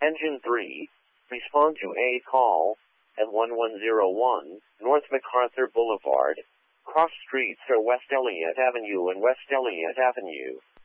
Engine 3, respond to a call at 1101 North MacArthur Boulevard. Cross streets are West Elliott Avenue and West Elliott Avenue.